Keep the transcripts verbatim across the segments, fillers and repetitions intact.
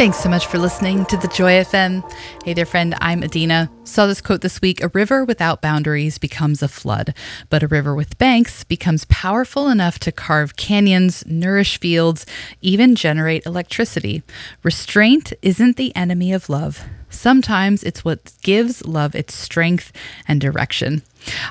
Thanks so much for listening to the Joy F M. Hey there, friend. I'm Adina. Saw this quote this week. A river without boundaries becomes a flood, but a river with banks becomes powerful enough to carve canyons, nourish fields, even generate electricity. Restraint isn't the enemy of love. Sometimes it's what gives love its strength and direction.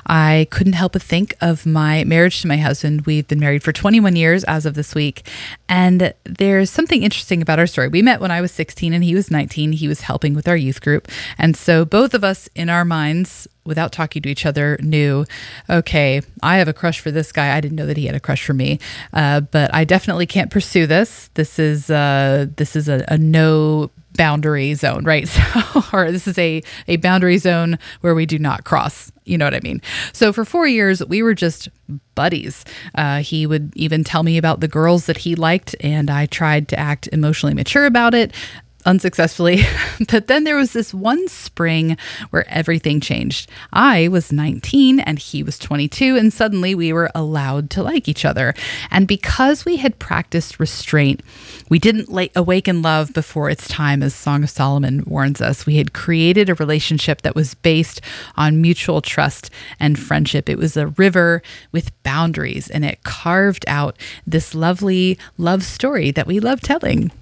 I couldn't help but think of my marriage to my husband. We've been married for twenty-one years as of this week. And there's something interesting about our story. We met when I was sixteen and he was nineteen. He was helping with our youth group. And so both of us in our minds, without talking to each other, knew, okay, I have a crush for this guy. I didn't know that he had a crush for me. Uh, but I definitely can't pursue this. This is uh, this is a, a no boundary zone, right? So, or this is a, a boundary zone where we do not cross. You know what I mean? So for four years, we were just buddies. Uh, he would even tell me about the girls that he liked, and I tried to act emotionally mature about it, unsuccessfully. But then there was this one spring where everything changed. I was nineteen and he was twenty-two, and suddenly we were allowed to like each other. And because we had practiced restraint, we didn't la- awaken love before its time, as Song of Solomon warns us. We had created a relationship that was based on mutual trust and friendship. It was a river with boundaries, and it carved out this lovely love story that we love telling.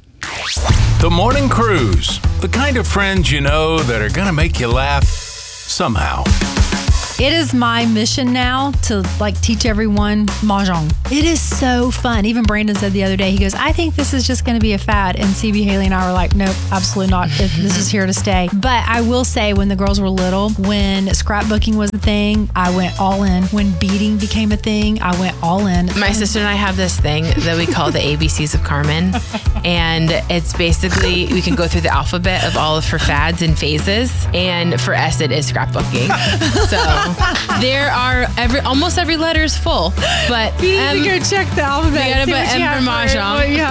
The Morning Cruise. The kind of friends you know that are going to make you laugh somehow. It is my mission now to like teach everyone Mahjong. It is so fun. Even Brandon said the other day, he goes, I think this is just going to be a fad. And C B, Haley, and I were like, nope, absolutely not. This is here to stay. But I will say, when the girls were little, when scrapbooking was a thing, I went all in. When beading became a thing, I went all in. My sister and I have this thing that we call the A B Cs of Carmen. And it's basically, we can go through the alphabet of all of her fads and phases. And for S, it is scrapbooking. So there are every almost every letter is full, but You need M, to go check the alphabet. we gotta see put what you M have for for- Mahjong. what you have